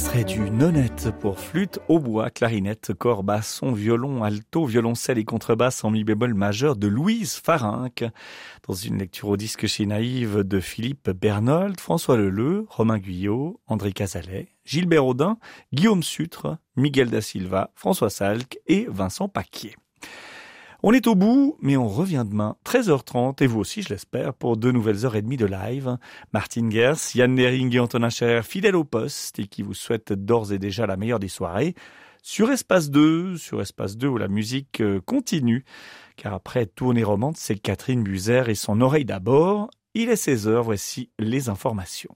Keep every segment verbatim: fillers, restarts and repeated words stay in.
extrait du nonette pour flûte, hautbois, clarinette, corps, basson, violon, alto, violoncelle et contrebasse en mi bémol majeur de Louise Farinck. Dans une lecture au disque chez Naïve de Philippe Bernold, François Leleu, Romain Guyot, André Cazalet, Gilbert Audin, Guillaume Sutre, Miguel da Silva, François Salk et Vincent Paquier. On est au bout, mais on revient demain, treize heures trente, et vous aussi, je l'espère, pour deux nouvelles heures et demie de live. Martine Gers, Yann Nering et Antonin Scher, fidèles au poste, et qui vous souhaitent d'ores et déjà la meilleure des soirées. Sur Espace deux, sur Espace deux où la musique continue, car après Tournée romande, c'est Catherine Buzer et son oreille d'abord. Il est seize heures, voici les informations.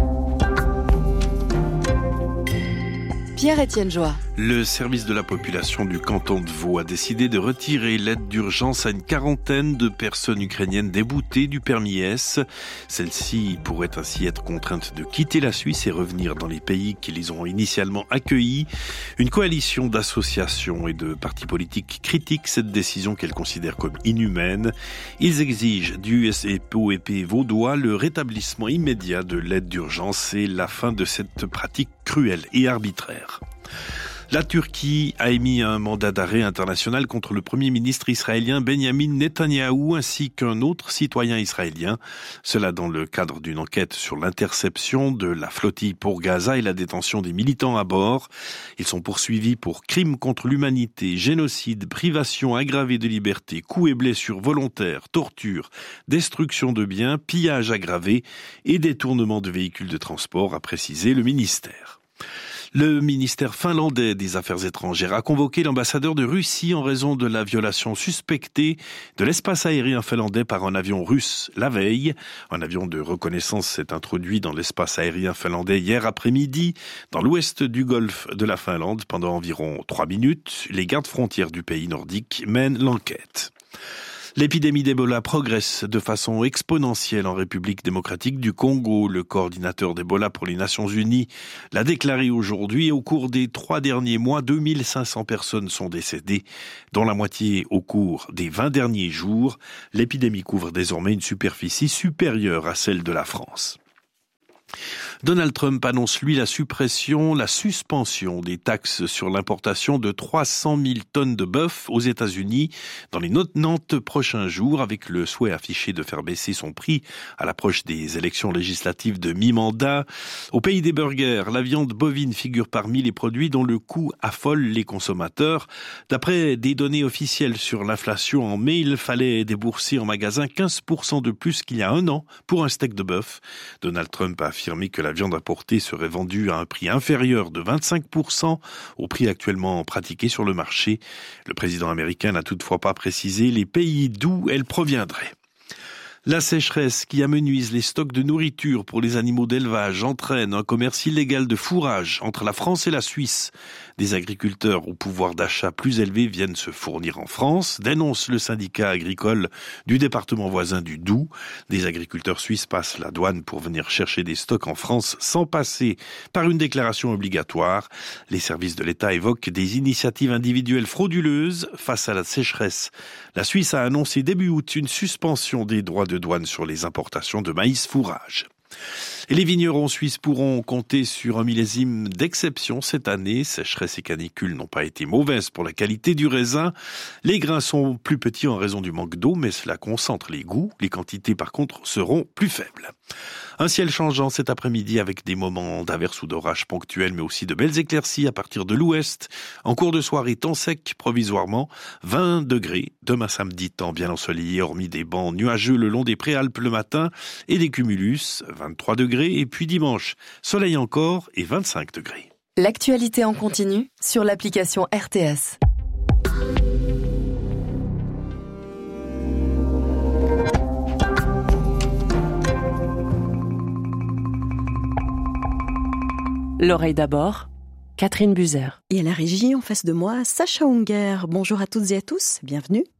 Pierre-Étienne Joie. Le service de la population du canton de Vaud a décidé de retirer l'aide d'urgence à une quarantaine de personnes ukrainiennes déboutées du permis S. Celles-ci pourraient ainsi être contraintes de quitter la Suisse et revenir dans les pays qui les ont initialement accueillis. Une coalition d'associations et de partis politiques critiquent cette décision qu'elles considèrent comme inhumaine. Ils exigent du U S O E P vaudois le rétablissement immédiat de l'aide d'urgence et la fin de cette pratique cruelle et arbitraire. La Turquie a émis un mandat d'arrêt international contre le Premier ministre israélien Benjamin Netanyahou ainsi qu'un autre citoyen israélien. Cela dans le cadre d'une enquête sur l'interception de la flottille pour Gaza et la détention des militants à bord. Ils sont poursuivis pour crimes contre l'humanité, génocide, privation aggravée de liberté, coups et blessures volontaires, torture, destruction de biens, pillage aggravé et détournement de véhicules de transport, a précisé le ministère. Le ministère finlandais des Affaires étrangères a convoqué l'ambassadeur de Russie en raison de la violation suspectée de l'espace aérien finlandais par un avion russe la veille. Un avion de reconnaissance s'est introduit dans l'espace aérien finlandais hier après-midi dans l'ouest du golfe de la Finlande pendant environ trois minutes. Les gardes frontières du pays nordique mènent l'enquête. L'épidémie d'Ebola progresse de façon exponentielle en République démocratique du Congo. Le coordinateur d'Ebola pour les Nations Unies l'a déclaré aujourd'hui. Au cours des trois derniers mois, deux mille cinq cents personnes sont décédées, dont la moitié au cours des vingt derniers jours. L'épidémie couvre désormais une superficie supérieure à celle de la France. Donald Trump annonce, lui, la suppression, la suspension des taxes sur l'importation de trois cent mille tonnes de bœuf aux États-Unis dans les quatre-vingt-dix prochains jours, avec le souhait affiché de faire baisser son prix à l'approche des élections législatives de mi-mandat. Au pays des burgers, la viande bovine figure parmi les produits dont le coût affole les consommateurs. D'après des données officielles sur l'inflation en mai, il fallait débourser en magasin quinze pour cent de plus qu'il y a un an pour un steak de bœuf. Donald Trump a affirmé que la viande importée serait vendue à un prix inférieur de vingt-cinq pour cent au prix actuellement pratiqué sur le marché. Le président américain n'a toutefois pas précisé les pays d'où elle proviendrait. La sécheresse qui amenuise les stocks de nourriture pour les animaux d'élevage entraîne un commerce illégal de fourrage entre la France et la Suisse. Des agriculteurs au pouvoir d'achat plus élevé viennent se fournir en France, dénonce le syndicat agricole du département voisin du Doubs. Des agriculteurs suisses passent la douane pour venir chercher des stocks en France sans passer par une déclaration obligatoire. Les services de l'État évoquent des initiatives individuelles frauduleuses face à la sécheresse. La Suisse a annoncé début août une suspension des droits de de douane sur les importations de maïs fourrage. Et les vignerons suisses pourront compter sur un millésime d'exception cette année. Sécheresse et canicule n'ont pas été mauvaises pour la qualité du raisin. Les grains sont plus petits en raison du manque d'eau, mais cela concentre les goûts. Les quantités, par contre, seront plus faibles. Un ciel changeant cet après-midi avec des moments d'averses ou d'orages ponctuels, mais aussi de belles éclaircies à partir de l'ouest. En cours de soirée, temps sec provisoirement, vingt degrés. Demain samedi, temps bien ensoleillé, hormis des bancs nuageux le long des préalpes le matin et des cumulus, vingt-trois degrés. Et puis dimanche, soleil encore et vingt-cinq degrés. L'actualité en continu sur l'application R T S. L'oreille d'abord, Catherine Buzer. Et à la régie, en face de moi, Sacha Unger. Bonjour à toutes et à tous, bienvenue.